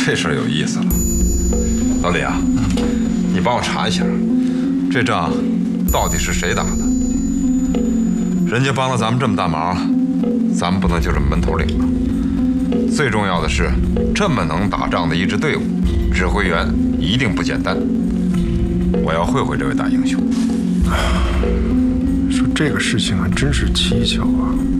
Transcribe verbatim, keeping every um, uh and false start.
这事儿有意思了。老李啊，你帮我查一下，这仗到底是谁打的？人家帮了咱们这么大忙，咱们不能就这么闷头领了。最重要的是，这么能打仗的一支队伍，指挥员一定不简单。我要会会这位大英雄。 说这个事情还真是蹊跷啊。